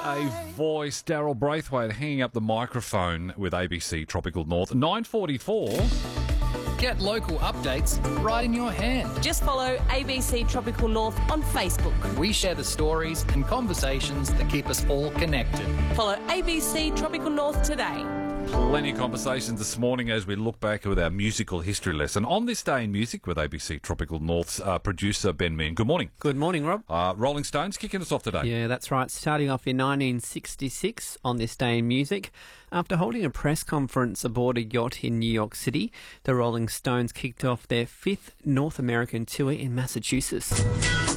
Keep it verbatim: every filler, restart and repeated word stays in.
a voice. Daryl Braithwaite hanging up the microphone with A B C Tropical North. nine forty-four. Get local updates right in your hand. Just follow A B C Tropical North on Facebook. We share the stories and conversations that keep us all connected. Follow A B C Tropical North today. Plenty of conversations this morning as we look back with our musical history lesson. On this day in music with A B C Tropical North's uh, producer Ben Meehan. Good morning. Good morning, Rob. Uh, Rolling Stones kicking us off today. Yeah, that's right. Starting off in nineteen sixty-six on this day in music, after holding a press conference aboard a yacht in New York City, the Rolling Stones kicked off their fifth North American tour in Massachusetts.